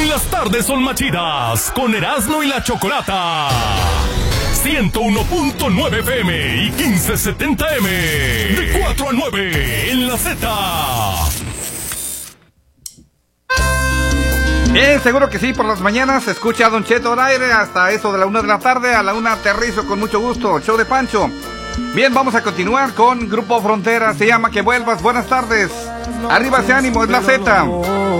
Las tardes son más chidas con Erasmo y la Chocolata. 101.9 FM y 1570M. De 4 a 9 en la Z. Bien, seguro que sí, por las mañanas se escucha a Don Cheto al aire hasta eso de la 1 de la tarde. A la 1 aterrizo con mucho gusto, show de Pancho. Bien, vamos a continuar con Grupo Frontera, se llama Que Vuelvas. Buenas tardes, arriba ese ánimo, es la Z.